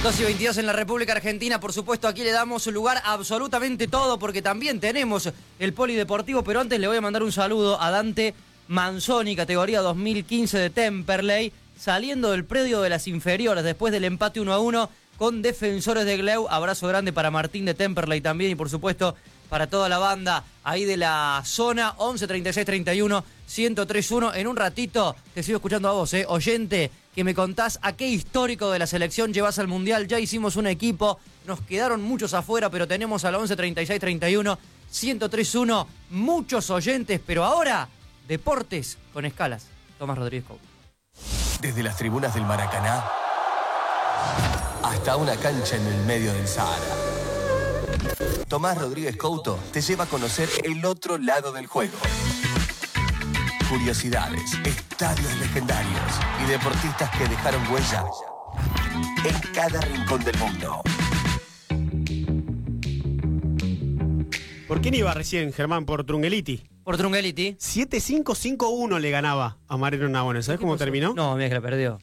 2:22 en la República Argentina, por supuesto, aquí le damos lugar a absolutamente todo, porque también tenemos el polideportivo, pero antes le voy a mandar un saludo a Dante Manzoni, categoría 2015 de Temperley, saliendo del predio de las inferiores después del empate 1-1 con Defensores de Gleu. Abrazo grande para Martín de Temperley también y por supuesto para toda la banda ahí de la zona. 11 36 31 1031. En un ratito te sigo escuchando a vos, oyente, que me contás a qué histórico de la selección llevas al Mundial. Ya hicimos un equipo, nos quedaron muchos afuera, pero tenemos al 11 36 31 1031 muchos oyentes, pero ahora deportes con escalas. Tomás Rodríguez Couto. Desde las tribunas del Maracaná hasta una cancha en el medio del Sahara, Tomás Rodríguez Couto te lleva a conocer el otro lado del juego. Curiosidades, estadios legendarios y deportistas que dejaron huella en cada rincón del mundo. ¿Por quién iba recién, Germán? Por Trungeliti. Por Trungeliti. 7-5-5-1 le ganaba a Mariano Navone. ¿Sabes cómo terminó? No, mira que la perdió.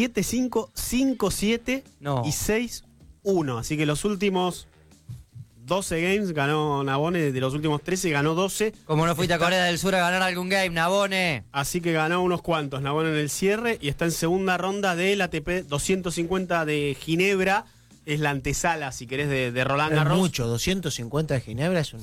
7-5-5-7 No. y 6-1. Así que los últimos 12 games ganó Navone, de los últimos 13 ganó 12. Como no fuiste a Corea del Sur a ganar algún game, Navone. Así que ganó unos cuantos Navone en el cierre y está en segunda ronda del ATP 250 de Ginebra. Es la antesala, si querés, de Roland Garros. Mucho, 250 de Ginebra es un...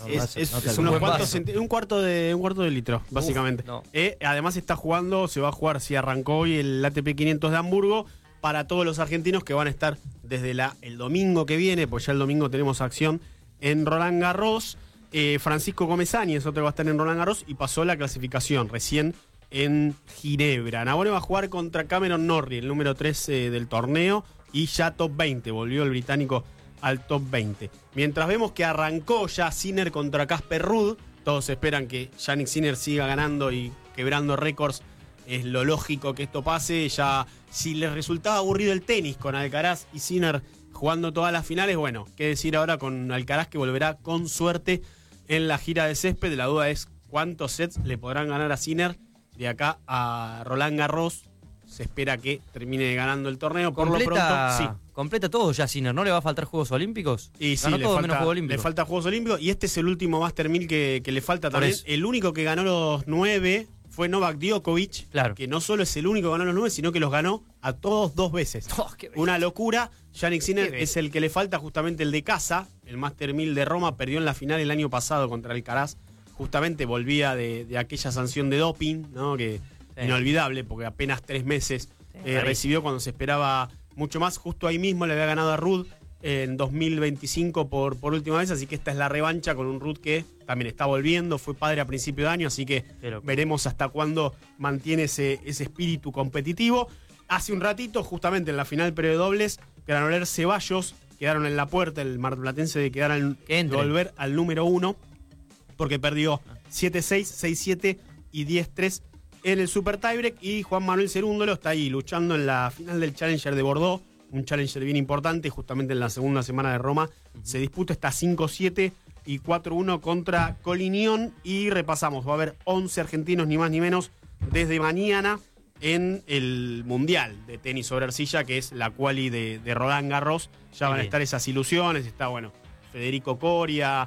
Es unos cuantos un cuarto de litro, básicamente. No. Además está jugando, se va a jugar, si arrancó hoy el ATP 500 de Hamburgo, para todos los argentinos que van a estar desde el domingo que viene, pues ya el domingo tenemos acción en Roland Garros. Francisco Comesaña es otro que va a estar en Roland Garros y pasó la clasificación recién en Ginebra. Navone va a jugar contra Cameron Norrie, el número 3 del torneo, y ya top 20, volvió el británico al top 20. Mientras vemos que arrancó ya Sinner contra Casper Ruud, todos esperan que Jannik Sinner siga ganando y quebrando récords. Es lo lógico que esto pase. Ya, si les resultaba aburrido el tenis con Alcaraz y Sinner jugando todas las finales, bueno, qué decir ahora con Alcaraz, que volverá con suerte en la gira de césped. La duda es cuántos sets le podrán ganar a Sinner de acá a Roland Garros. Se espera que termine ganando el torneo. Por lo pronto, sí. Completa todo ya Sinner, ¿no le va a faltar Juegos Olímpicos? Y sí, ganó todo menos Juegos Olímpicos. Le falta Juegos Olímpicos y este es el último Master 1000 que le falta también. El único que ganó los 9 fue Novak Djokovic, claro, que no solo es el único que ganó los 9, sino que los ganó a todos 2 veces. Una locura. Jannik Sinner es el que le falta, justamente el de casa. El Master 1000 de Roma perdió en la final el año pasado contra Alcaraz. Justamente volvía de aquella sanción de doping, ¿no? Que inolvidable, porque apenas 3 meses recibió cuando se esperaba mucho más. Justo ahí mismo le había ganado a Ruud en 2025 por última vez, así que esta es la revancha con un Ruud que también está volviendo, fue padre a principio de año, así que veremos hasta cuándo mantiene ese espíritu competitivo. Hace un ratito, justamente en la final predobles, Granollers Ceballos quedaron en la puerta, el marplatense de de volver al número 1, porque perdió 7-6, 6-7 y 10-3 en el Super Tiebreak, y Juan Manuel Cerúndolo está ahí luchando en la final del Challenger de Bordeaux, un Challenger bien importante, justamente en la segunda semana de Roma. Se disputa, está 5-7 y 4-1 contra Collignon, y repasamos, va a haber 11 argentinos, ni más ni menos, desde mañana en el Mundial de Tenis sobre Arcilla, que es la quali de Roland Garros. Ya van a estar esas ilusiones, está, Federico Coria,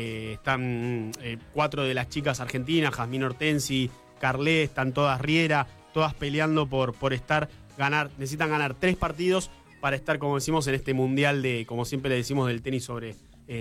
están 4 de las chicas argentinas, Jazmín Hortensi, Carlé, están todas Riera, todas peleando por necesitan ganar 3 partidos para estar, como decimos, en este mundial de, como siempre le decimos, del tenis sobre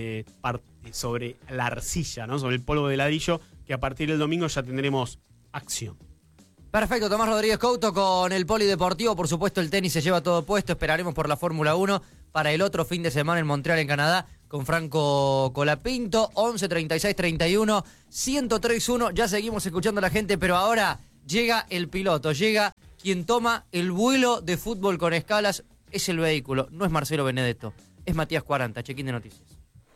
la arcilla, ¿no? Sobre el polvo de ladrillo, que a partir del domingo ya tendremos acción. Perfecto, Tomás Rodríguez Couto con el polideportivo. Por supuesto, el tenis se lleva todo puesto. Esperaremos por la Fórmula 1 para el otro fin de semana en Montreal, en Canadá, con Franco Colapinto. 11 36 31 1031. Ya seguimos escuchando a la gente, pero ahora llega el piloto, llega quien toma el vuelo de fútbol con escalas. Es el vehículo, no es Marcelo Benedetto, es Matías 40, check-in de noticias.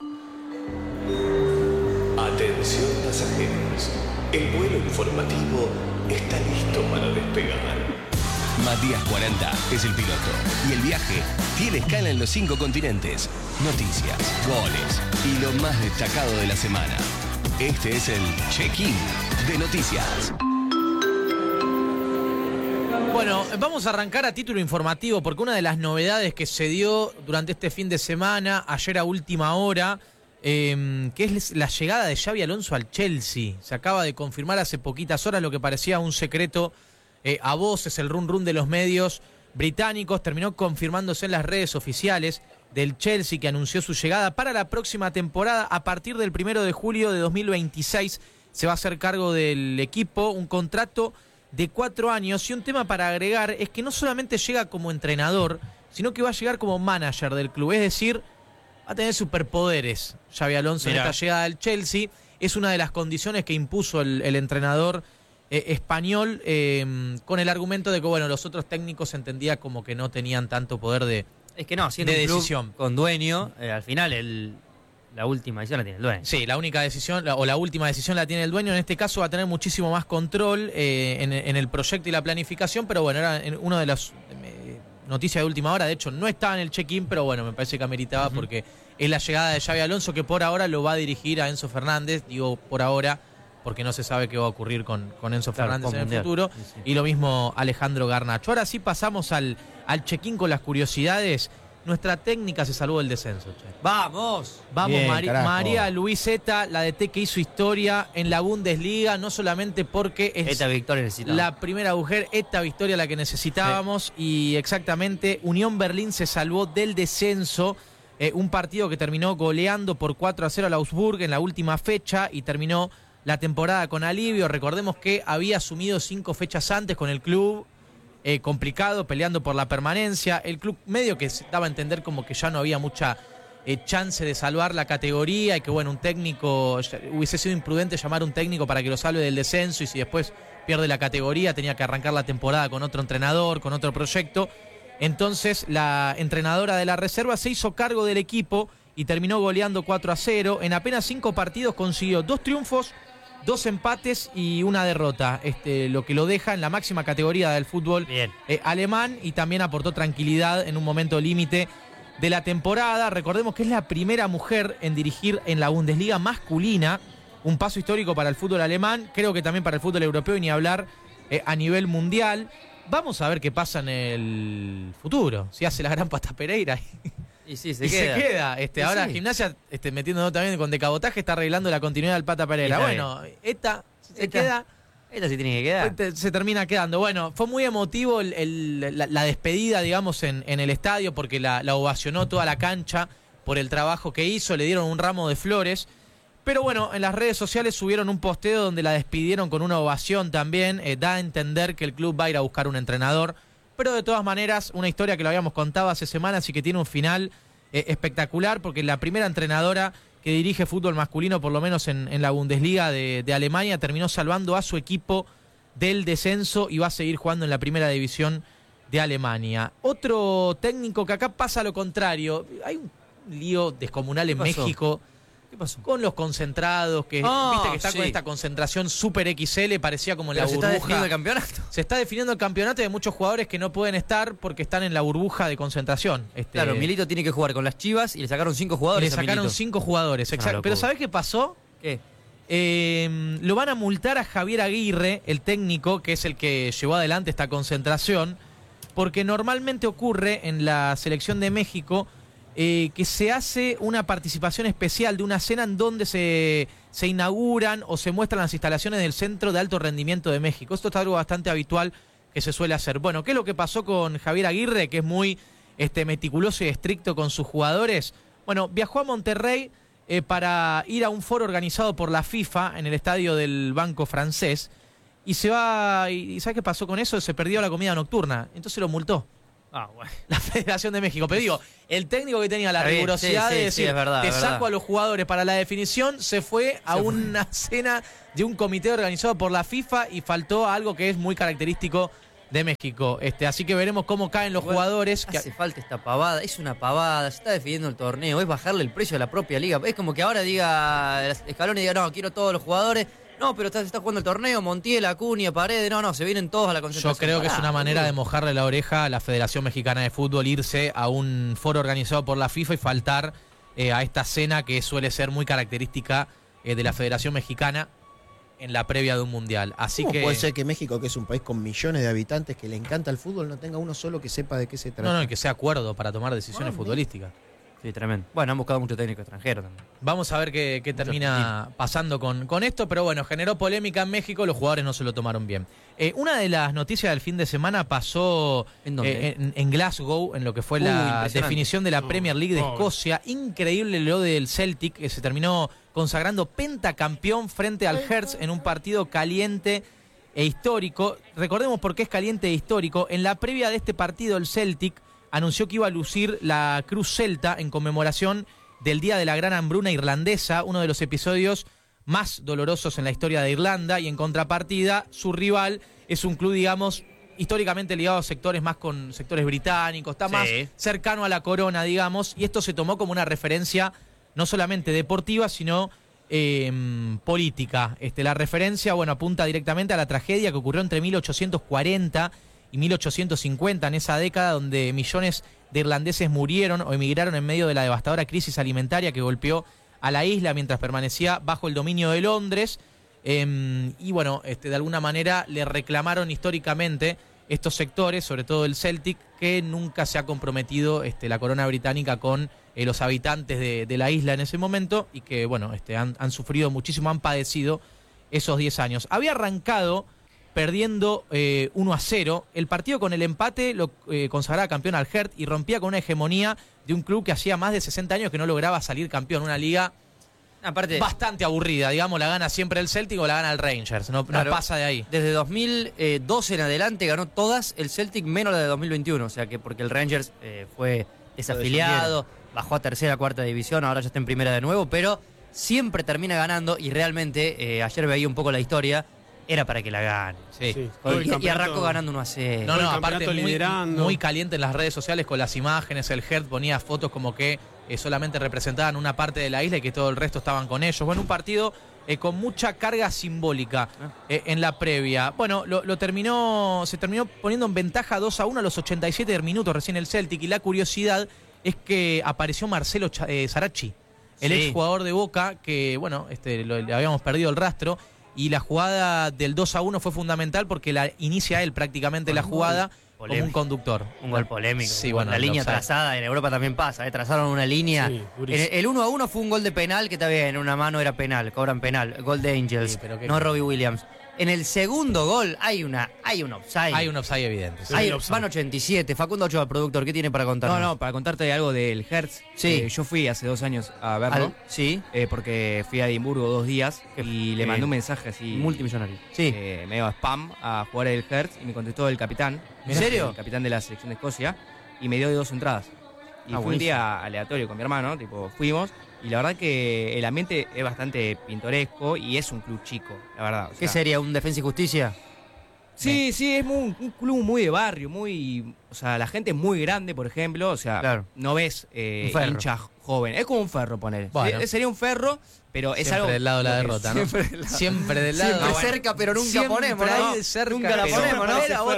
Atención pasajeros, el vuelo informativo está listo para despegar. Matías 40 es el piloto y el viaje tiene escala en los 5 continentes. Noticias, goles y lo más destacado de la semana. Este es el check-in de noticias. Bueno, vamos a arrancar a título informativo porque una de las novedades que se dio durante este fin de semana, ayer a última hora, que es la llegada de Xabi Alonso al Chelsea. Se acaba de confirmar hace poquitas horas lo que parecía un secreto a voces, el run de los medios británicos. Terminó confirmándose en las redes oficiales del Chelsea, que anunció su llegada para la próxima temporada. A partir del 1 de julio de 2026 se va a hacer cargo del equipo, un contrato de 4 años. Y un tema para agregar es que no solamente llega como entrenador, sino que va a llegar como manager del club. Es decir, va a tener superpoderes Xabi Alonso en esta llegada al Chelsea. Es una de las condiciones que impuso el entrenador español, con el argumento de que bueno, los otros técnicos entendía como que no tenían tanto poder de siendo un decisión. Club con dueño, al final la última decisión la tiene el dueño. Sí, la única decisión, la última decisión la tiene el dueño. En este caso va a tener muchísimo más control en el proyecto y la planificación, pero bueno, era una de las noticias de última hora. De hecho, no estaba en el check-in, pero bueno, me parece que ameritaba porque es la llegada de Xabi Alonso, que por ahora lo va a dirigir a Enzo Fernández. Digo por ahora porque no se sabe qué va a ocurrir con Enzo Fernández en el futuro. Sí. Y lo mismo Alejandro Garnacho. Ahora sí pasamos al check-in con las curiosidades. Nuestra técnica se salvó del descenso, che. ¡Vamos! Bien, María Luiseta, la DT que hizo historia en la Bundesliga, no solamente porque es esta victoria la primera mujer, esta victoria la que necesitábamos, y exactamente Unión Berlín se salvó del descenso. Un partido que terminó goleando por 4-0 al Augsburg en la última fecha y terminó la temporada con alivio. Recordemos que había asumido 5 fechas antes con el club, complicado, peleando por la permanencia. El club medio que daba a entender como que ya no había mucha chance de salvar la categoría y que bueno, un técnico, hubiese sido imprudente llamar a un técnico para que lo salve del descenso, y si después pierde la categoría tenía que arrancar la temporada con otro entrenador, con otro proyecto. Entonces la entrenadora de la reserva se hizo cargo del equipo y terminó goleando 4-0. En apenas 5 partidos consiguió 2 triunfos, 2 empates y 1 derrota, lo que lo deja en la máxima categoría del fútbol alemán, y también aportó tranquilidad en un momento límite de la temporada. Recordemos que es la primera mujer en dirigir en la Bundesliga masculina, un paso histórico para el fútbol alemán, creo que también para el fútbol europeo, y ni hablar a nivel mundial. Vamos a ver qué pasa en el futuro, si hace la gran Pata Pereira. Y sí, se queda. Ahora sí. Gimnasia, metiéndonos también con decabotaje, está arreglando la continuidad del Pata Pereira. Bueno, esta se queda. Esta sí tiene que quedar. Se termina quedando. Bueno, fue muy emotivo la despedida, digamos, en el estadio, porque la ovacionó toda la cancha por el trabajo que hizo, le dieron un ramo de flores. Pero bueno, en las redes sociales subieron un posteo donde la despidieron con una ovación también. Da a entender que el club va a ir a buscar un entrenador. Pero de todas maneras, una historia que lo habíamos contado hace semanas y que tiene un final espectacular, porque la primera entrenadora que dirige fútbol masculino, por lo menos en la Bundesliga de Alemania, terminó salvando a su equipo del descenso y va a seguir jugando en la primera división de Alemania. Otro técnico que acá pasa lo contrario. Hay un lío descomunal en México. ¿Qué pasó? Con los concentrados, que viste que está con esta concentración super XL, parecía como en la burbuja. ¿Se está definiendo el campeonato? Se está definiendo el campeonato, y hay muchos jugadores que no pueden estar porque están en la burbuja de concentración. Claro, Milito tiene que jugar con las Chivas y le sacaron 5 jugadores. Le sacaron 5 jugadores, exacto. Pero ¿sabés qué pasó? ¿Qué? Lo van a multar a Javier Aguirre, el técnico, que es el que llevó adelante esta concentración, porque normalmente ocurre en la selección de México que se hace una participación especial de una cena en donde se inauguran o se muestran las instalaciones del Centro de Alto Rendimiento de México. Esto es algo bastante habitual que se suele hacer. Bueno, ¿qué es lo que pasó con Javier Aguirre, que es muy meticuloso y estricto con sus jugadores? Bueno, viajó a Monterrey para ir a un foro organizado por la FIFA en el estadio del Banco Francés, y se va, y ¿sabes qué pasó con eso? Se perdió la comida nocturna, entonces lo multó bueno. la Federación de México. Pero digo, el técnico que tenía la rigurosidad de decir, es verdad, te saco a los jugadores para la definición, se fue a una cena de un comité organizado por la FIFA y faltó algo que es muy característico de México. Así que veremos cómo caen los jugadores. Hace falta esta pavada, es una pavada, se está definiendo el torneo, es bajarle el precio a la propia liga. Es como que ahora diga Scaloni, diga, no, quiero todos los jugadores. No, pero se está jugando el torneo, Montiel, Acuña, Paredes, no, se vienen todos a la concentración. Yo creo que es una manera de mojarle la oreja a la Federación Mexicana de Fútbol, irse a un foro organizado por la FIFA y faltar a esta cena que suele ser muy característica de la Federación Mexicana. en la previa de un mundial. Así ¿Cómo que puede ser que México, que es un país con millones de habitantes que le encanta el fútbol, no tenga uno solo que sepa de qué se trata? no, y que sea acuerdo para tomar decisiones futbolísticas. Sí, tremendo. Bueno, han buscado mucho técnico extranjero también. Vamos a ver qué termina pasando con esto, pero bueno, generó polémica en México, los jugadores no se lo tomaron bien. Una de las noticias del fin de semana pasó ¿En dónde? en Glasgow, en lo que fue la impresionante. definición de la Premier League de Escocia. Increíble lo del Celtic, que se terminó consagrando pentacampeón frente al Hearts en un partido caliente e histórico. Recordemos por qué es caliente e histórico. En la previa de este partido, el Celtic anunció que iba a lucir la Cruz Celta en conmemoración del Día de la Gran Hambruna Irlandesa, uno de los episodios más dolorosos en la historia de Irlanda, y en contrapartida, su rival es un club, digamos, históricamente ligado a sectores más con sectores británicos, está más cercano a la corona, digamos, y esto se tomó como una referencia no solamente deportiva, sino política. La referencia, bueno, apunta directamente a la tragedia que ocurrió entre 1840 y 1850, en esa década donde millones de irlandeses murieron o emigraron en medio de la devastadora crisis alimentaria que golpeó a la isla mientras permanecía bajo el dominio de Londres. Y bueno, de alguna manera le reclamaron históricamente estos sectores, sobre todo el Celtic, que nunca se ha comprometido la corona británica con los habitantes de la isla en ese momento, y que bueno, han sufrido muchísimo, han padecido esos 10 años. Había arrancado perdiendo 1-0. El partido con el empate lo consagraba campeón al Hertz y rompía con una hegemonía de un club que hacía más de 60 años que no lograba salir campeón. Una liga aparte bastante aburrida, digamos, la gana siempre el Celtic o la gana el Rangers, no pasa de ahí. Desde 2012 en adelante ganó todas el Celtic menos la de 2021, o sea que porque el Rangers fue desafiliado, bajó a tercera, cuarta división, ahora ya está en primera de nuevo, pero siempre termina ganando y realmente, ayer veía un poco la historia, era para que la gane. Sí. Y arrancó ganando 1-0. No, aparte muy caliente en las redes sociales con las imágenes. El Hertz ponía fotos como que solamente representaban una parte de la isla y que todo el resto estaban con ellos. Bueno, un partido con mucha carga simbólica en la previa. Bueno, se terminó poniendo en ventaja 2-1 a los 87 minutos recién el Celtic, y la curiosidad es que apareció Marcelo Saracchi, el exjugador de Boca, que bueno, le habíamos perdido el rastro. Y la jugada del 2-1 fue fundamental porque la inicia él prácticamente la jugada como un conductor. Un gol polémico. Sí, bueno, la línea trazada, en Europa también pasa, trazaron una línea. Sí, el 1-1 fue un gol de penal, que está bien, en una mano era penal, cobran penal, gol de Angels, sí, no Robbie Williams. En el segundo gol hay un offside. Hay un offside evidente. Sí. Van 87. Facundo Ochoa, el productor, ¿qué tiene para contarnos? No, para contarte algo del Hertz. Sí. Yo fui hace 2 años a verlo. Sí. Porque fui a Edimburgo 2 días y le mandé un mensaje así. Multimillonario. Sí. Medio spam a jugar el Hertz y me contestó el capitán. ¿En serio? El capitán de la selección de Escocia. Y me dio 2 entradas. Y fue un día aleatorio con mi hermano, fuimos. Y la verdad que el ambiente es bastante pintoresco y es un club chico, la verdad. ¿Qué sería, un Defensa y Justicia? Sí, es un club muy de barrio, o sea, la gente es muy grande, por ejemplo, o sea, claro, no ves hinchas jóvenes. Es como un Ferro, poner. Bueno. Sería un Ferro, pero es siempre algo... del lado de la derrota, ¿no? Siempre del lado. Siempre cerca, pero nunca ponemos, ¿no? Nunca la ponemos,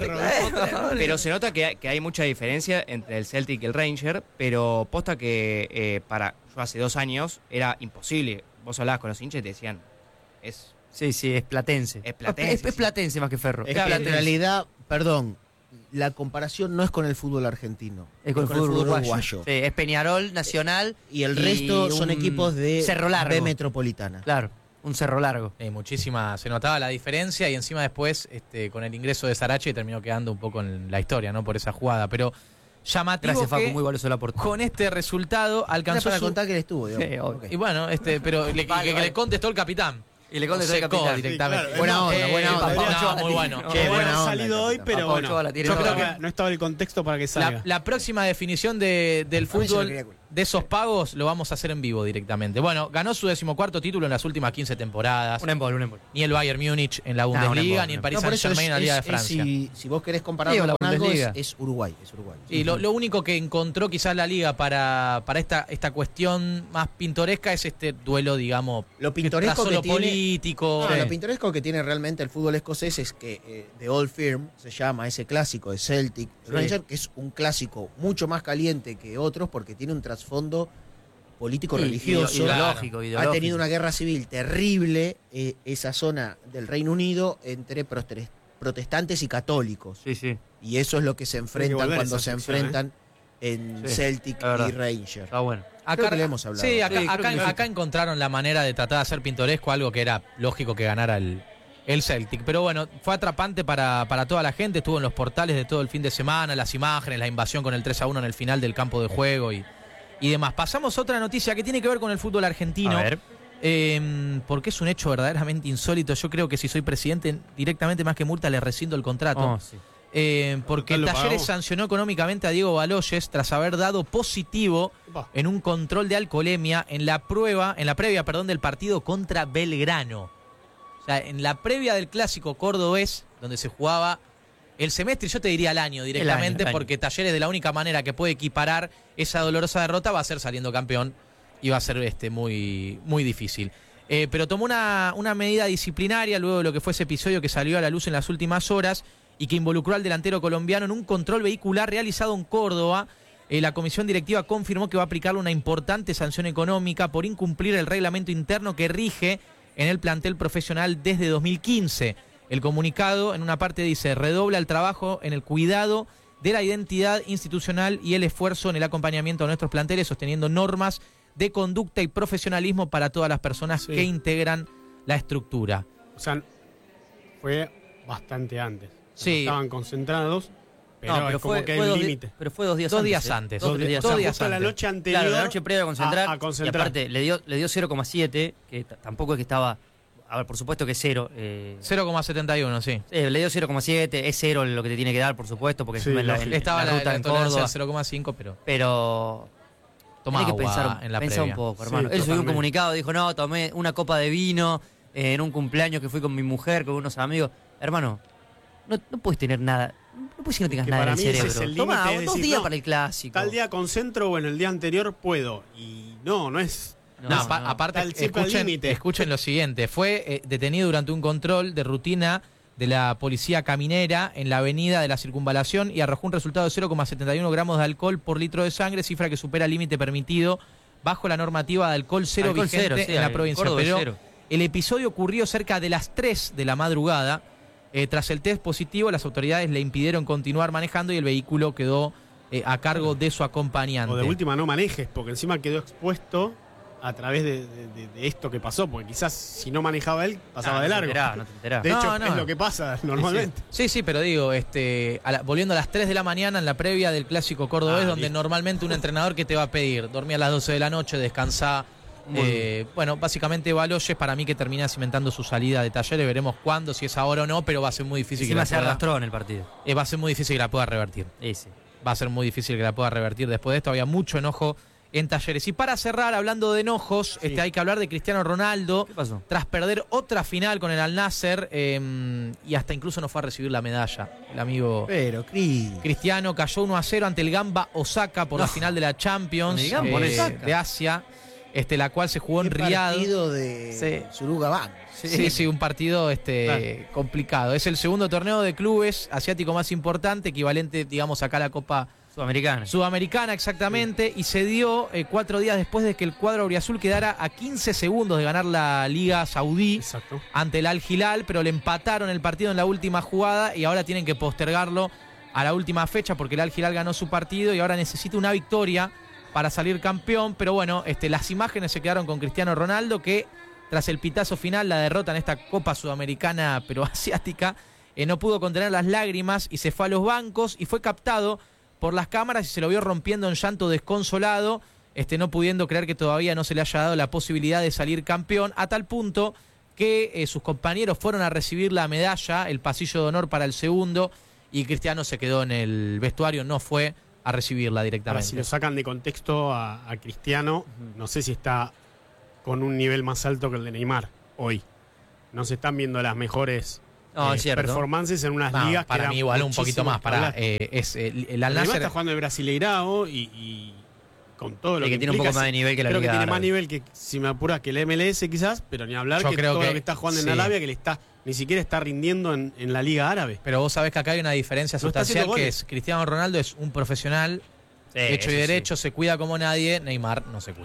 ¿no? Pero se nota que hay mucha diferencia entre el Celtic y el Ranger, pero posta que yo hace 2 años era imposible. Vos hablabas con los hinchas y te decían, Sí, es platense. Es platense. Es platense más que Ferro. Es que en realidad, la comparación no es con el fútbol argentino, es con el fútbol uruguayo. Sí, es Peñarol, Nacional. Y el resto son equipos de Cerro Largo. B Metropolitana. Claro, un Cerro Largo. Muchísima, se notaba la diferencia, y encima después, con el ingreso de Saracchi, terminó quedando un poco en la historia, ¿no? Por esa jugada, pero llamativo. Gracias, Facu, que muy valioso el aporte. con este resultado alcanzó para contar que él estuvo, digamos. Okay. Y bueno, pero que le contestó el capitán. Y le contestó el capitán directamente. Sí, claro. Buena onda. Muy bueno. Que buena haber onda, salido hoy, pero Papá bueno. Ochoa la tiene Yo creo toda. que no estaba el contexto para que salga. La próxima definición del A mí se me fútbol quería cuidar. de esos pagos lo vamos a hacer en vivo directamente. Bueno, ganó su 14º título en las últimas 15 temporadas. Un embol. Ni el Bayern Múnich en la Bundesliga, ni el Paris Saint-Germain en la Liga de Francia. Si vos querés compararlo la con algo, Bundesliga. es Uruguay. Y lo único que encontró quizás la Liga para esta cuestión más pintoresca es este duelo, digamos, Lo pintoresco que que lo tiene- político. Lo pintoresco que tiene realmente el fútbol escocés es que The Old Firm se llama ese clásico de Celtic Ranger, que es un clásico mucho más caliente que otros porque tiene un trasfondo político-religioso. Ideológico. Ha tenido una guerra civil terrible esa zona del Reino Unido entre protestantes y católicos. Sí. Y eso es lo que se enfrentan cuando se sección, enfrentan en Celtic y Rangers. Está bueno. Creo que le hemos hablado. Sí, creo que acá encontraron la manera de tratar de hacer pintoresco algo que era lógico que ganara el Celtic. Pero bueno, fue atrapante para toda la gente. Estuvo en los portales de todo el fin de semana, las imágenes, la invasión con el 3-1 en el final del campo de juego y demás. Pasamos a otra noticia que tiene que ver con el fútbol argentino. A ver. Porque es un hecho verdaderamente insólito. Yo creo que si soy presidente, directamente más que multa le rescindo el contrato. Sí. Porque Talleres sancionó económicamente a Diego Baloyes tras haber dado positivo en un control de alcoholemia en la previa del partido contra Belgrano. O sea, en la previa del clásico cordobés, donde se jugaba el semestre, yo te diría el año directamente, El año. porque Talleres de la única manera que puede equiparar esa dolorosa derrota va a ser saliendo campeón y va a ser muy, muy difícil. Pero tomó una medida disciplinaria luego de lo que fue ese episodio que salió a la luz en las últimas horas y que involucró al delantero colombiano en un control vehicular realizado en Córdoba. La comisión directiva confirmó que va a aplicarle una importante sanción económica por incumplir el reglamento interno que rige en el plantel profesional desde 2015. El comunicado en una parte dice: redobla el trabajo en el cuidado de la identidad institucional y el esfuerzo en el acompañamiento a nuestros planteles, sosteniendo normas de conducta y profesionalismo para todas las personas que integran la estructura. O sea, fue bastante antes. Sí. Estaban concentrados, pero es como que hay un límite. Pero fue 2 días Dos antes. días antes. Dos días Dos antes. días Justo la antes. noche anterior. Claro, la noche previa a concentrar. A concentrar. Y aparte, le dio 0,7, que tampoco es que estaba. A ver, por supuesto que es 0. 0,71, sí. Le dio 0,7, es 0 lo que te tiene que dar, por supuesto, porque Sí, en la Estaba ruta en tolerancia Córdoba. del 0,5, Pero toma tenés que agua pensar, en la pensá previa. un poco, Sí, hermano. Él subió un totalmente. comunicado, dijo: no, tomé una copa de vino en un cumpleaños que fui con mi mujer, con unos amigos. Hermano, no puedes tener nada. No puedes decir que no tengas Que nada en para el mí ese cerebro. es el Toma límite, es 2 decir, días no, para el clásico. Tal día concentro, bueno, el día anterior puedo. Y no es. Aparte, Está siempre al límite. escuchen lo siguiente. Fue detenido durante un control de rutina de la policía caminera en la avenida de la Circunvalación y arrojó un resultado de 0,71 gramos de alcohol por litro de sangre, cifra que supera el límite permitido bajo la normativa de alcohol cero Alcohol vigente cero, sí, en la el provincia. Córdoba es Pero cero. el episodio ocurrió cerca de las 3 de la madrugada. Tras el test positivo, las autoridades le impidieron continuar manejando y el vehículo quedó a cargo de su acompañante. O de última no manejes, porque encima quedó expuesto a través de esto que pasó, porque quizás si no manejaba él, pasaba de largo. No te enterás. De hecho, No. es lo que pasa normalmente. Sí, pero digo, volviendo a las 3 de la mañana en la previa del clásico cordobés, donde listo. normalmente un entrenador que te va a pedir, dormí a las 12 de la noche, descansá. Bueno, básicamente Baloyes para mí que termina cimentando su salida de Talleres, veremos cuándo, si es ahora o no, pero va a ser muy difícil Encima que se la pueda, arrastró en el partido. va a ser muy difícil que la pueda revertir. Ese. Va a ser muy difícil que la pueda revertir después de esto. Había mucho enojo en Talleres. Y para cerrar, hablando de enojos, hay que hablar de Cristiano Ronaldo. ¿Qué pasó? Tras perder otra final con el Al-Nassr y hasta incluso no fue a recibir la medalla. El amigo Pero, Cristiano cayó 1-0 ante el Gamba Osaka por la final de la Champions El Gamba Osaka. de Asia, la cual se jugó en Riyadh. partido de Suruga Sí, un partido complicado. Es el segundo torneo de clubes asiático más importante, equivalente, digamos, acá a la Copa Sudamericana, exactamente, y se dio 4 días después de que el cuadro auriazul quedara a 15 segundos de ganar la Liga Saudí. Exacto. Ante el Al Hilal, pero le empataron el partido en la última jugada y ahora tienen que postergarlo a la última fecha porque el Al Hilal ganó su partido y ahora necesita una victoria para salir campeón. Pero bueno, las imágenes se quedaron con Cristiano Ronaldo, que tras el pitazo final, la derrota en esta Copa Sudamericana pero asiática, no pudo contener las lágrimas y se fue a los bancos y fue captado por las cámaras y se lo vio rompiendo en llanto desconsolado, no pudiendo creer que todavía no se le haya dado la posibilidad de salir campeón, a tal punto que sus compañeros fueron a recibir la medalla, el pasillo de honor para el segundo, y Cristiano se quedó en el vestuario, no fue a recibirla Ahora, directamente. si lo sacan de contexto a Cristiano, no sé si está con un nivel más alto que el de Neymar hoy. No se están viendo las mejores Es cierto. performances en unas No, ligas para que mí igual un poquito más. El Neymar Al-Nassr está jugando el Brasileirao y con todo lo que que tiene un implica, poco más de nivel que la creo Liga que tiene más Árabe. nivel que, si me apuras, que el MLS quizás, pero ni hablar Yo que creo todo que lo que está jugando sí. en Arabia, que ni siquiera está rindiendo en la Liga Árabe. Pero vos sabés que acá hay una diferencia No está haciendo sustancial, que goles. es Cristiano Ronaldo es un profesional hecho y eso derecho, se cuida como nadie, Neymar no se cuida.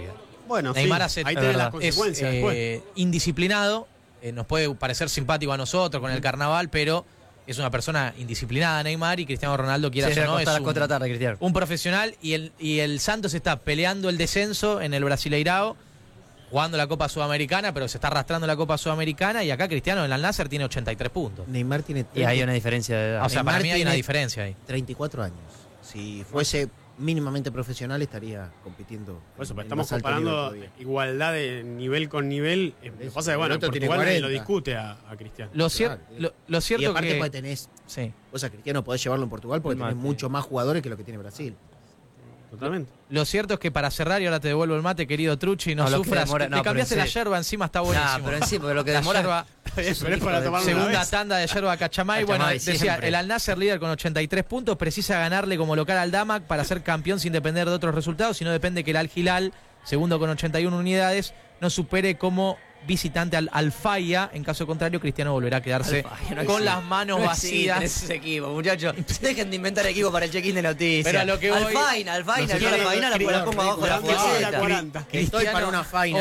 Bueno, Neymar sí, ahí tenés las es consecuencias después. indisciplinado, nos puede parecer simpático a nosotros con el carnaval, pero es una persona indisciplinada Neymar, y Cristiano Ronaldo, quieras o no, es un profesional, y el Santos está peleando el descenso en el Brasileirao, jugando la Copa Sudamericana, pero se está arrastrando la Copa Sudamericana, y acá Cristiano en el Al-Nassr tiene 83 puntos. Neymar tiene... Y hay una diferencia de edad. O sea, Neymar para mí hay una tiene diferencia ahí. 34 años. Si fuese mínimamente profesional estaría compitiendo. Por eso, en pero estamos más alto nivel comparando todavía. igualdad de nivel con nivel. Lo que pasa es que, bueno, El otro tiene Portugal nadie lo 40. discute a Cristiano. Lo Claro. cierto Y aparte que... pues tenés, Sí. vos a Cristiano podés llevarlo en Portugal porque tenés mucho más jugadores que lo que tiene Brasil. Totalmente. Lo cierto es que para cerrar, y ahora te devuelvo el mate, querido Truchi, no lo que sufras. demora- Te no, cambiaste pero la en serio. yerba encima, está buenísimo. Pero en sí, porque lo que La demora... yerba, Pero es para tomar una segunda vez. tanda de yerba Cachamay. Cachamay, Bueno, decía, siempre. el Al-Nassr líder con 83 puntos, precisa ganarle como local al Damac para ser campeón sin depender de otros resultados, sino depende que el Al-Hilal, segundo con 81 unidades, no supere como visitante al Al-Faya. En caso contrario, Cristiano volverá a quedarse Al-Faya, no con existe. las manos No vacías. existen esos equipos, muchachos. Dejen de inventar equipos para el check-in de noticias. Pero a lo que voy- Alfaina, yo la faina la pongo abajo de la Ridículo. fuerza. 40. Estoy para una faina,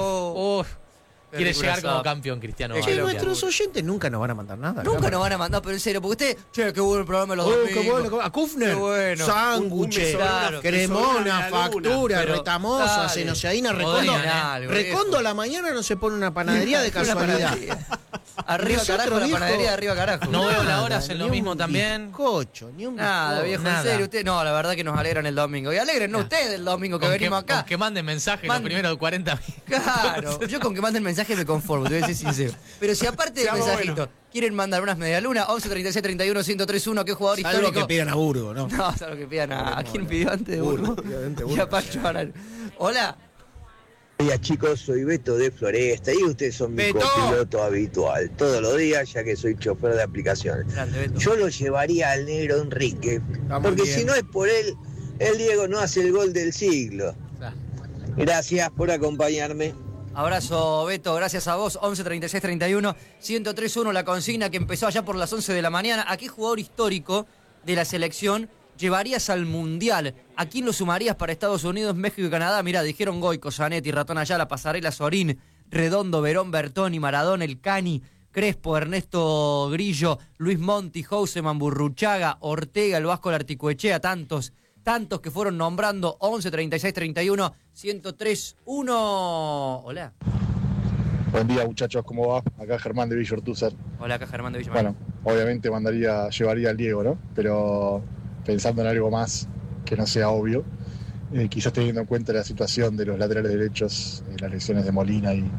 Quiere Qué llegar ridiculazado. como campeón, Cristiano. Che, Che, Ronaldo. nuestros oyentes nunca nos van a mandar nada. Nunca nos van a mandar, pero en serio, porque usted, che, qué bueno el programa de los domingos. Qué bueno, a Kufner, Qué bueno. sándwiches, Un claro, cremona, me sobra una factura, Pero, retamosa, dale, senoceadina, podrían Recondo. algo, Recondo viejo. a la mañana no se pone una panadería de Una casualidad. panadería. Arriba Nosotros, carajo, la viejo, panadería de arriba carajo. No veo la Nada, hora, hacen lo ni mismo un también. Bizcocho, ni un Nada, bizcocho. viejo, nada. en serio, usted, no, la verdad que nos alegran el domingo. Y alegren ustedes el domingo que venimos acá. Con que manden mensajes Man- los primeros 40 minutos. Claro, yo con que manden mensaje me conformo, te voy a decir sincero. Pero si aparte del Seamos mensajito buenos. quieren mandar unas medialunas, 11 36 31 1031, qué jugador Salvo histórico. que pidan a Burgo, ¿no? No, salvo que pidan a quién pidió antes de Burgo. obviamente, Y Burgo. a Pacho Aral. Hola. Hola chicos, soy Beto de Floresta y ustedes son mi ¡Beto! copiloto habitual todos los días ya que soy chofer de aplicaciones. Grande, Beto. Yo lo llevaría al negro Enrique, porque bien. si no es por él, el Diego no hace el gol del siglo. Gracias por acompañarme. Abrazo, Beto, gracias a vos. 11 36 31 1031, la consigna que empezó allá por las 11 de la mañana. ¿A qué jugador histórico de la selección llevarías al Mundial? ¿A quién lo sumarías para Estados Unidos, México y Canadá? Mirá, dijeron Goico, Zanetti, Ratón Ayala, Pasarela, Sorín, Redondo, Verón, Bertoni, Maradona, El Cani, Crespo, Ernesto Grillo, Luis Monti, Houseman, Burruchaga, Ortega, el Vasco Larticoechea, tantos que fueron nombrando. 11 36 31 1031. Hola. Buen día muchachos, ¿cómo va? Acá Germán de Villa Ortúzar. Hola, acá Germán de Villa. Bueno, obviamente llevaría al Diego, ¿no? Pero pensando en algo más que no sea obvio, quizás teniendo en cuenta la situación de los laterales derechos, las lesiones de Molina y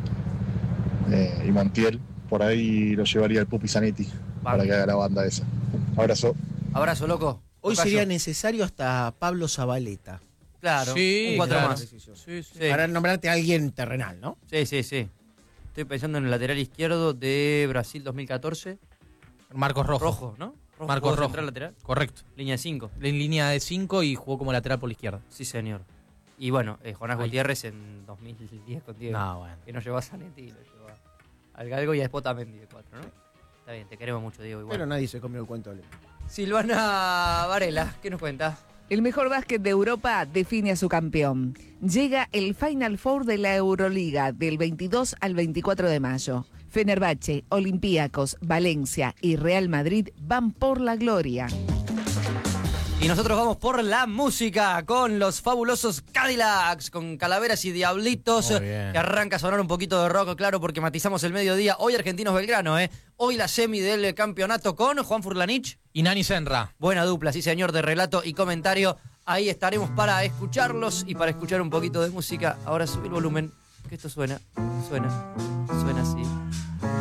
Montiel, por ahí lo llevaría el Pupi Zanetti para que haga la banda esa. Abrazo. Abrazo, loco. Hoy Tocayo. sería necesario hasta Pablo Zabaleta. Claro, Sí, un 4 claro. más. Sí, sí. Para nombrarte a alguien terrenal, ¿no? Sí. Estoy pensando en el lateral izquierdo de Brasil 2014. Marcos Rojo. Rojo, ¿no? Marcos jugó Rojo. central lateral. Correcto. Línea 5. En línea de 5 y jugó como lateral por la izquierda. Sí, señor. Y bueno, Jonás Ahí. Gutiérrez en 2010 con Diego. No, bueno. Que nos llevó a Zanetti y lo llevó al Galgo y a Spotamendi de 4, ¿no? Está bien, te queremos mucho, Diego. Igual. Pero nadie se comió el cuento de Silvana Varela, ¿qué nos cuenta? El mejor básquet de Europa define a su campeón. Llega el Final Four de la Euroliga del 22 al 24 de mayo. Fenerbahce, Olympiacos, Valencia y Real Madrid van por la gloria. Y nosotros vamos por la música con los fabulosos Cadillacs, con Calaveras y Diablitos, Muy bien. que arranca a sonar un poquito de rock, claro, porque matizamos el mediodía. Hoy Argentinos Belgrano, Hoy la semi del campeonato con Juan Furlanich. Y Nani Senra. Buena dupla, sí señor, de relato y comentario. Ahí estaremos para escucharlos y para escuchar un poquito de música. Ahora sube el volumen, que esto suena así.